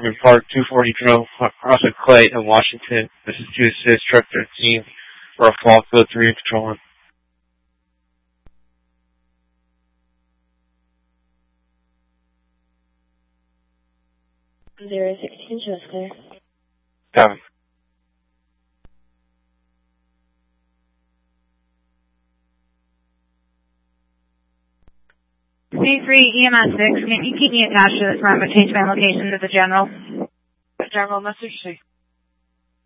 Herman Park 240 drill across with Clay in Washington. This is to assist Truck 13 for a fall code 3 patrolling. 016, show us clear. Copy. C3 EMS 6, can you keep me attached to this front but change my location to the general? General message, see.